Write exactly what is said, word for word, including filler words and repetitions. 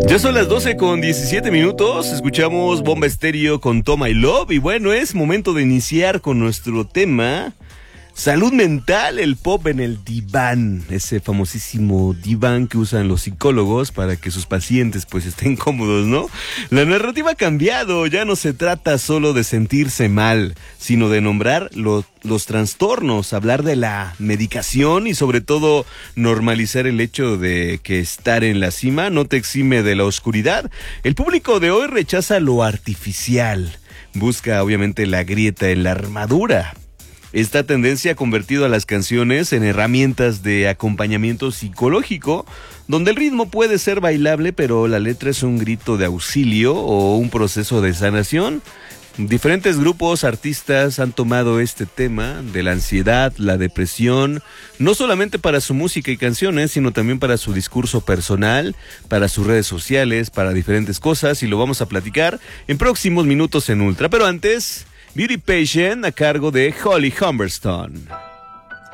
Ya son las doce con diecisiete minutos, escuchamos Bomba Estéreo con Toma y Love y bueno, es momento de iniciar con nuestro tema salud mental, el pop en el diván, ese famosísimo diván que usan los psicólogos para que sus pacientes pues estén cómodos, ¿no? La narrativa ha cambiado, ya no se trata solo de sentirse mal, sino de nombrar lo, los trastornos, hablar de la medicación y sobre todo normalizar el hecho de que estar en la cima no te exime de la oscuridad. El público de hoy rechaza lo artificial, busca obviamente la grieta en la armadura. Esta tendencia ha convertido a las canciones en herramientas de acompañamiento psicológico, donde el ritmo puede ser bailable, pero la letra es un grito de auxilio o un proceso de sanación. Diferentes grupos, artistas han tomado este tema de la ansiedad, la depresión, no solamente para su música y canciones, sino también para su discurso personal, para sus redes sociales, para diferentes cosas, y lo vamos a platicar en próximos minutos en Ultra. Pero antes, Beauty Patient a cargo de Holly Humberstone.